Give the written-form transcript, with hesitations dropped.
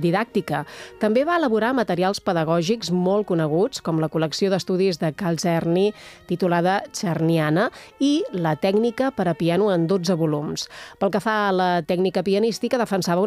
didàctica. També va elaborar materials pedagògics molt coneguts, com la col·lecció d'estudis de Carl Czerny, titulada Czerniana, i la tècnica per a piano en 12 volums. Pel que fa a la tècnica pianística, defensava